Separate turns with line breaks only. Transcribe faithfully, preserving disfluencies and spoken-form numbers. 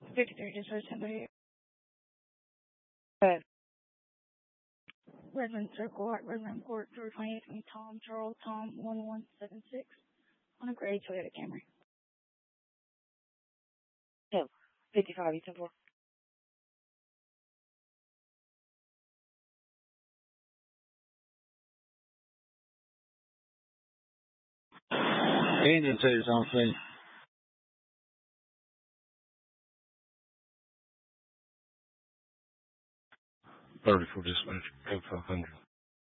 fifty-three, just for somebody.
But
Redmond Circle at Redmond Court, George twenty-eight, from Tom Charles Tom one one seven six on a gray Toyota Camry.
no, fifty-five, Eastern four.
Indicators on scene. thirty-four dispatch, code five hundred.